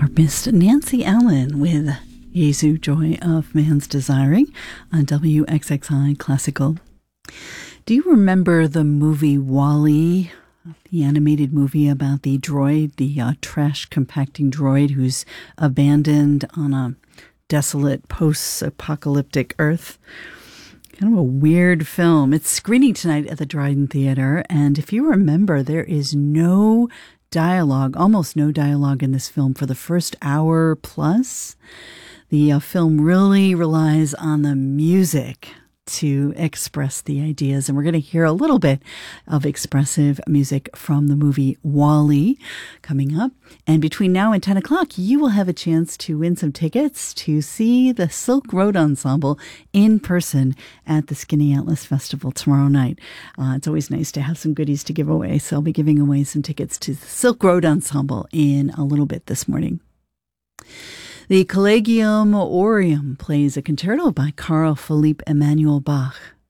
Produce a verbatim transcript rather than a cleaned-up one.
Harpist Nancy Allen with Jesu Joy of Man's Desiring on W X X I Classical. Do you remember the movie WALL-E, the animated movie about the droid, the uh, trash compacting droid who's abandoned on a desolate post-apocalyptic Earth? Kind of a weird film. It's screening tonight at the Dryden Theater, and if you remember, there is no dialogue, almost no dialogue in this film for the first hour plus. The uh, film really relies on the music to express the ideas, and we're going to hear a little bit of expressive music from the movie WALL-E coming up. And between now and ten o'clock, you will have a chance to win some tickets to see the Silk Road Ensemble in person at the Skinny Atlas Festival tomorrow night. Uh, it's always nice to have some goodies to give away, so I'll be giving away some tickets to the Silk Road Ensemble in a little bit this morning. The Collegium Aureum plays a concerto by Carl Philipp Emanuel Bach.